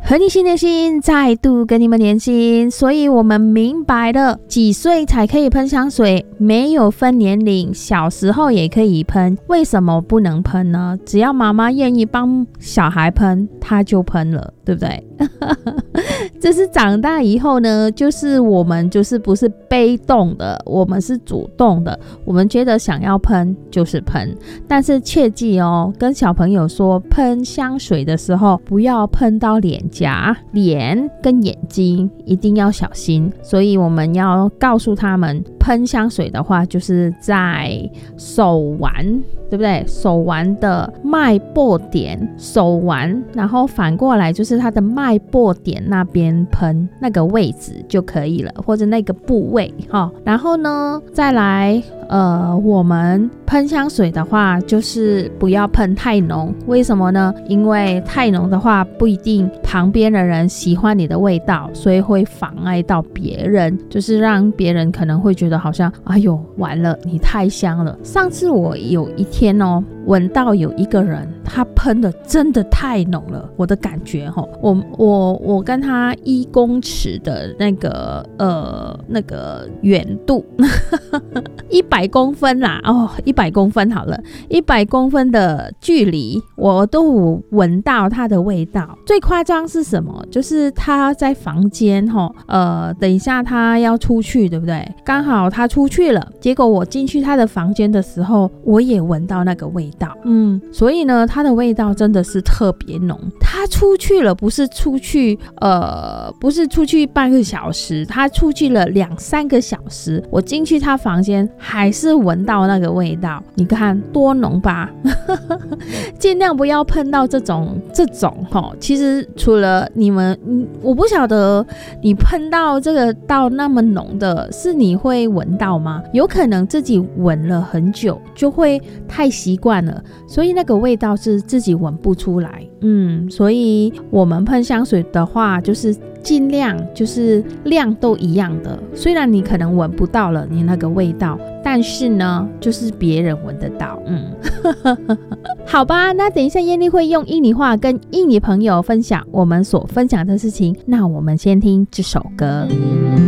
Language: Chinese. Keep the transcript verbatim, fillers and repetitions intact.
和你心连心，再度跟你们连心，所以我们明白了几岁才可以喷香水，没有分年龄，小时候也可以喷，为什么不能喷呢？只要妈妈愿意帮小孩喷，他就喷了，对不对？这是长大以后呢，就是我们就是不是被动的，我们是主动的，我们觉得想要喷就是喷，但是切记哦，跟小朋友说喷香水的时候不要喷到脸颊、脸跟眼睛，一定要小心。所以我们要告诉他们，喷香水的话就是在手腕，对不对？手腕的脉搏点，手腕，然后反过来就是它的脉搏点那边喷那个位置就可以了，或者那个部位、哦、然后呢再来呃，我们喷香水的话就是不要喷太浓，为什么呢？因为太浓的话不一定旁边的人喜欢你的味道，所以会妨碍到别人，就是让别人可能会觉得好像哎呦完了你太香了。上次我有一天哦闻到有一个人他喷的真的太浓了，我的感觉齁，我我我跟他一公尺的那个呃那个远度一百公分啦，哦一百公分好了，一百公分的距离我都闻到他的味道。最夸张是什么？就是他在房间齁，呃等一下他要出去对不对？刚好他出去了，结果我进去他的房间的时候我也闻到那个味道，嗯，所以呢它的味道真的是特别浓。他出去了，不是出去呃不是出去半个小时，他出去了两三个小时，我进去他房间还是闻到那个味道，你看多浓吧尽量不要碰到这种这种齁。其实除了你们我不晓得你喷到这个到那么浓的是你会闻到吗？有可能自己闻了很久就会太习惯了，所以那个味道是自己闻不出来。嗯，所以我们喷香水的话就是尽量就是量都一样的，虽然你可能闻不到了你那个味道，但是呢就是别人闻得到。嗯好吧，那等一下燕莉会用印尼话跟印尼朋友分享我们所分享的事情，那我们先听这首歌。